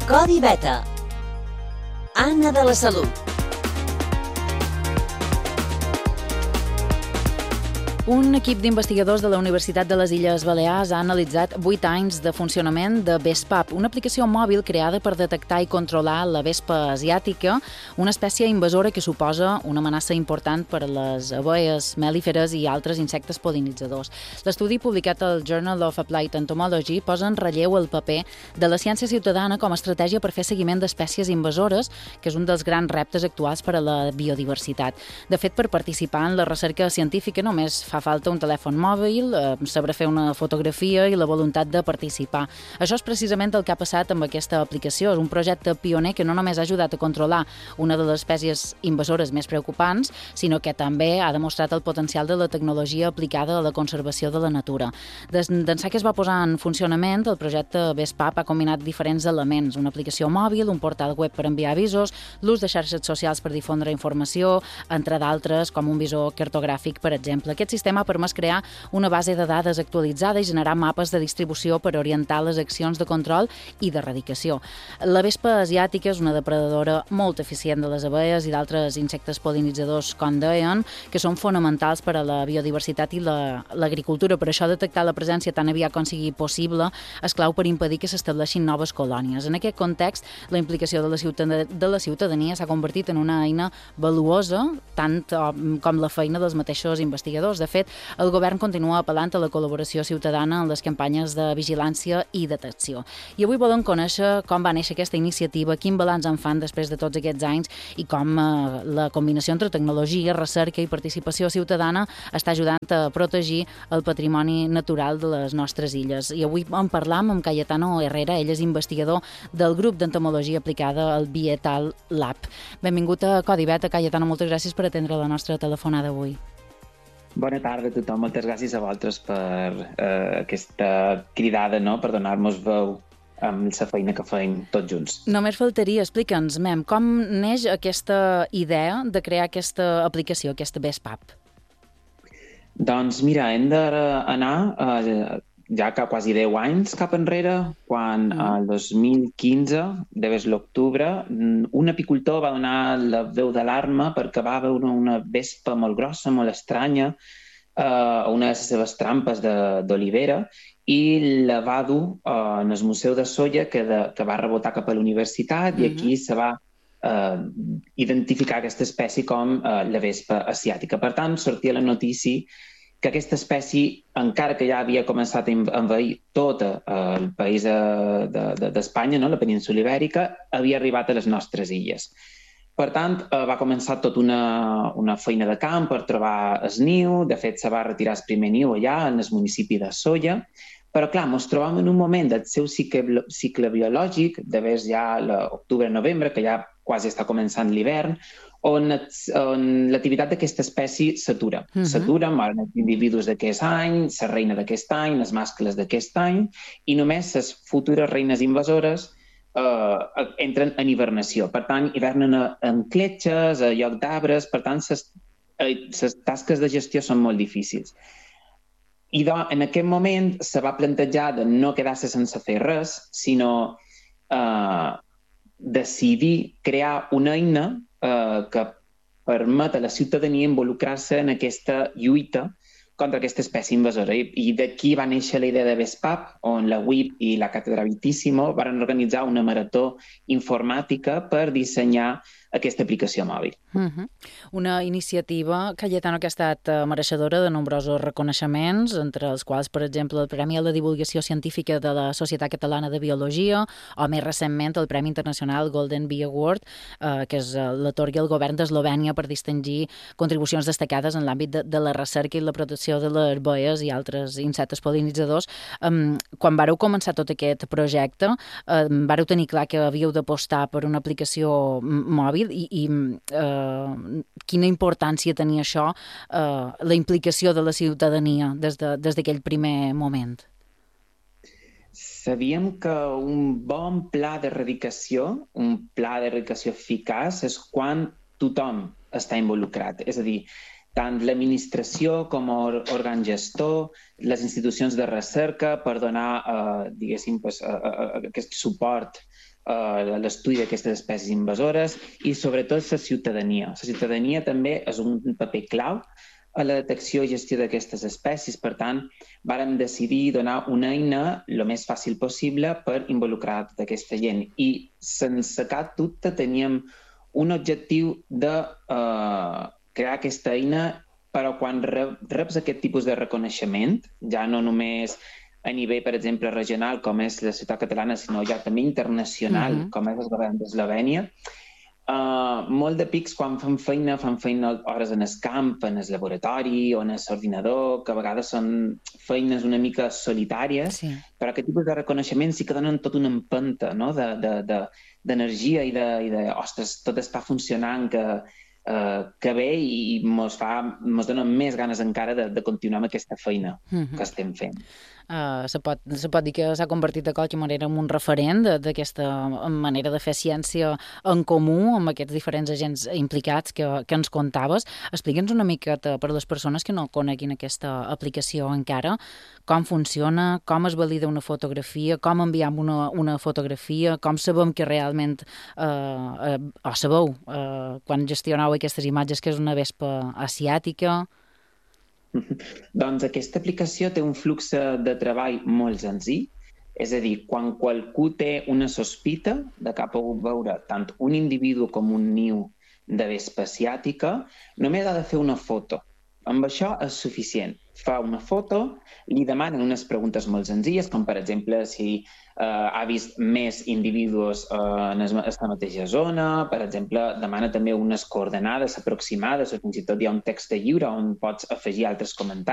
Codi Beta. Anna de la Salut. Un equip d'investigadors de la Universitat de les Illes Balears ha analitzat 8 anys de funcionament de VESPAP, una aplicació mòbil creada per detectar i controlar la vespa asiàtica, una espècie invasora que suposa una amenaça important per a les abelles mel·líferes i altres insectes pol·linitzadors. L'estudi publicat al Journal of Applied Entomology posa en relleu el paper de la ciència ciutadana com a estratègia per fer seguiment d'espècies invasores, que és un dels grans reptes actuals per a la biodiversitat. De fet, per participar en la recerca científica només fa falta un telèfon mòbil, saber fer una fotografia i la voluntat de participar. Això és precisament el que ha passat amb aquesta aplicació. És un projecte pioner que no només ha ajudat a controlar una de les espècies invasores més preocupants, sinó que també ha demostrat el potencial de la tecnologia aplicada a la conservació de la natura. D'ençà que es va posar en funcionament, el projecte VESPAP ha combinat diferents elements, una aplicació mòbil, un portal web per enviar avisos, l'ús de xarxes socials per difondre informació, entre d'altres, com un visor cartogràfic, per exemple. Aquest sistema ha permès crear una base de dades actualitzada i generar mapes de distribució per orientar les accions de control i d'erradicació. La vespa asiàtica és una depredadora molt eficient de les abelles i d'altres insectes pol·linitzadors, com deien, que són fonamentals per a la biodiversitat i l'agricultura. Per això, detectar la presència tan aviat com sigui possible és clau per impedir que s'estableixin noves colònies. En aquest context, la implicació de la ciutadania s'ha convertit en una eina valuosa, tant com la feina dels mateixos investigadors. De fet, el govern continua apel·lant a la col·laboració ciutadana en les campanyes de vigilància i detecció. I avui volem conèixer com va néixer aquesta iniciativa, quin balanç en fan després de tots aquests anys i com la combinació entre tecnologia, recerca i participació ciutadana està ajudant a protegir el patrimoni natural de les nostres illes. I avui en parlam amb Cayetano Herrera, ell és investigador del grup d'entomologia aplicada al Bietal Lab. Benvingut a Codi Beta, Cayetano, moltes gràcies per atendre la nostra telefonada avui. Bona tarda a tothom, moltes gràcies a vosaltres per aquesta cridada, no? Per donar-nos veu amb la feina que feim tots junts. Només faltaria, explica'ns, Mem, com neix aquesta idea de crear aquesta aplicació, aquesta VESPAP? Doncs mira, hem d'anar ja quasi 10 anys cap enrere, quan el 2015, devés l'octubre, un apicultor va donar la veu d'alarma perquè va veure una vespa molt grossa, molt estranya, a una de les seves trampes d'olivera, i la va dur en el Museu de Sóller, que va rebotar cap a la universitat, i aquí se va identificar aquesta espècie com la vespa asiàtica. Per tant, sortia la notícia que aquesta espècie, encara que ja havia començat a envair tot el país d'Espanya, no? La península Ibèrica, havia arribat a les nostres illes. Per tant, va començar tota una feina de camp per trobar el niu. De fet, se va retirar el primer niu allà, en el municipi de Sóller. Però, clar, ens trobam en un moment del seu cicle biològic, devés ja l'octubre-novembre, que ja quasi està començant l'hivern, on l'activitat d'aquesta espècie s'atura. S'atura, moren els individus d'aquest any, la reina d'aquest any, els mascles d'aquest any, i només les futures reines invasores entren en hibernació. Per tant, hivernen en cletxes, a lloc d'arbres, per tant, les tasques de gestió són molt difícils. I en aquest moment se va plantejar de no quedar-se sense fer res, sinó decidir crear una eina que permet a la ciutadania involucrar-se en aquesta lluita contra aquesta espècie invasora. I d'aquí va néixer la idea de VESPAP, on la UIP i la Càtedra Vitíssimo van organitzar una marató informàtica per dissenyar aquesta aplicació mòbil. Una iniciativa, Cayetano, que ha estat mereixedora de nombrosos reconeixements, entre els quals, per exemple, el Premi a la Divulgació Científica de la Societat Catalana de Biologia, o més recentment el Premi Internacional Golden Bee Award, que l'atorga el govern d'Eslovènia per distingir contribucions destacades en l'àmbit de la recerca i la protecció de les abelles i altres insectes pol·linitzadors. Quan vareu començar tot aquest projecte, vareu tenir clar que havíeu d'apostar per una aplicació mòbil i quina importància tenia això, la implicació de la ciutadania des d'aquell primer moment? Sabíem que un bon pla d'erradicació, un pla d'erradicació eficaç, és quan tothom està involucrat. És a dir, tant l'administració com òrgan gestor, les institucions de recerca per donar, diguéssim, aquest suport a l'estudi d'aquestes espècies invasores i, sobretot, la ciutadania. La ciutadania també és un paper clau a la detecció i gestió d'aquestes espècies. Per tant, vàrem decidir donar una eina el més fàcil possible per involucrar tota aquesta gent. I, sense cap dubte, teníem un objectiu de crear aquesta eina, però quan reps aquest tipus de reconeixement, ja no només a nivell, per exemple, regional, com és la ciutat catalana, sinó ja també internacional, com és el govern d'Eslovènia, molt de pics quan fan feina hores en el camp, en el laboratori o en l'ordinador, que a vegades són feines una mica solitàries, però aquest tipus de reconeixement sí que donen tot una empenta, no? D'energia i de, ostres, tot està funcionant, que bé, i mos dona més ganes encara de continuar amb aquesta feina que estem fent. Se pot dir que s'ha convertit de qualque manera en un referent d'aquesta manera de fer ciència en comú amb aquests diferents agents implicats que ens contaves. Explica'ns una miqueta per les persones que no coneguin aquesta aplicació encara, com funciona, com es valida una fotografia, com enviem una fotografia, com sabem que realment, o sabeu, quan gestioneu aquestes imatges, que és una vespa asiàtica. Doncs aquesta aplicació té un flux de treball molt senzill, és a dir, quan qualcú té una sospita de que ha pogut veure tant un individu com un niu de vespa asiàtica, només ha de fer una foto. Amb això és suficient. Fa una foto, li demanen unes preguntes molt senzilles, com per exemple si ha vist més individus en aquesta mateixa zona. Per exemple, demana també unes coordenades aproximades o fins i tot hi ha un text lliure on pots afegir altres comentaris.